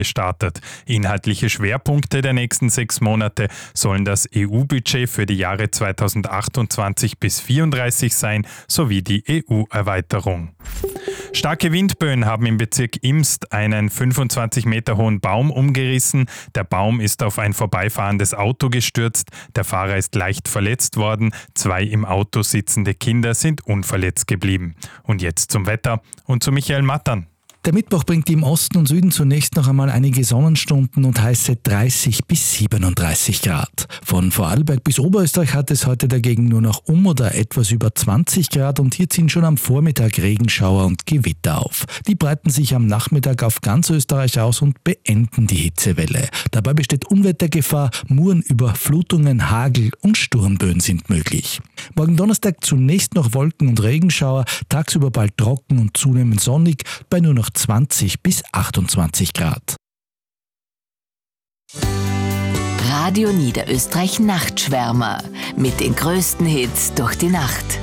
gestartet. Inhaltliche Schwerpunkte der nächsten 6 Monate sollen das EU-Budget für die Jahre 2028 bis 2034 sein, sowie die EU-Erweiterung. Starke Windböen haben im Bezirk Imst einen 25 Meter hohen Baum umgerissen. Der Baum ist auf ein vorbeifahrendes Auto gestürzt. Der Fahrer ist leicht verletzt worden. 2 im Auto sitzende Kinder sind unverletzt geblieben. Und jetzt zum Wetter und zu Michael Mattern. Der Mittwoch bringt im Osten und Süden zunächst noch einmal einige Sonnenstunden und heiße 30 bis 37 Grad. Von Vorarlberg bis Oberösterreich hat es heute dagegen nur noch oder etwas über 20 Grad und hier ziehen schon am Vormittag Regenschauer und Gewitter auf. Die breiten sich am Nachmittag auf ganz Österreich aus und beenden die Hitzewelle. Dabei besteht Unwettergefahr, Muren, Überflutungen, Hagel und Sturmböen sind möglich. Morgen Donnerstag zunächst noch Wolken und Regenschauer, tagsüber bald trocken und zunehmend sonnig, bei nur noch 20 bis 28 Grad. Radio Niederösterreich Nachtschwärmer mit den größten Hits durch die Nacht.